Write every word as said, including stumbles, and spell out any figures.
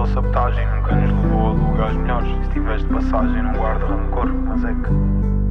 pela sabotagem nunca nos levou a lugares melhores. Se tiveres de passagem não guarda rancor, mas é que